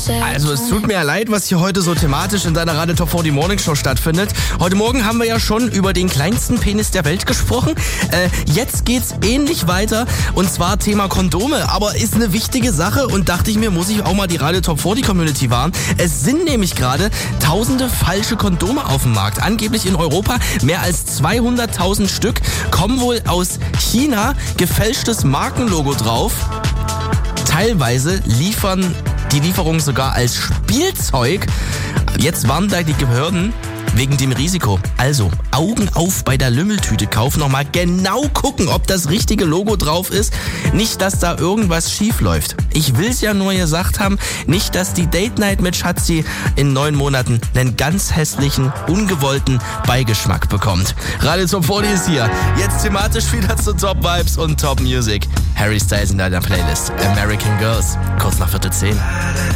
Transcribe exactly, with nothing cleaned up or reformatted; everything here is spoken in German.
Also es tut mir ja leid, was hier heute so thematisch in deiner Radio Top vierzig Morning Show stattfindet. Heute Morgen haben wir ja schon über den kleinsten Penis der Welt gesprochen. Äh, jetzt geht's ähnlich weiter und zwar Thema Kondome. Aber ist eine wichtige Sache und dachte ich mir, muss ich auch mal die Radio Top vierzig Community warnen. Es sind nämlich gerade tausende falsche Kondome auf dem Markt. Angeblich in Europa mehr als zweihunderttausend Stück, kommen wohl aus China, gefälschtes Markenlogo drauf. Teilweise liefern die Lieferung sogar als Spielzeug. Jetzt warnen da die Behörden wegen dem Risiko. Also Augen auf bei der Lümmeltüte kaufen, nochmal genau gucken, ob das richtige Logo drauf ist. Nicht, dass da irgendwas schief läuft. Ich will's ja nur gesagt haben, nicht, dass die Date Night mit Schatzi in neun Monaten einen ganz hässlichen, ungewollten Beigeschmack bekommt. Radio Top vierzig ist hier. Jetzt thematisch wieder zu Top Vibes und Top Music. Harry Styles in deiner Playlist. American Girls. Kurz nach Viertel zehn.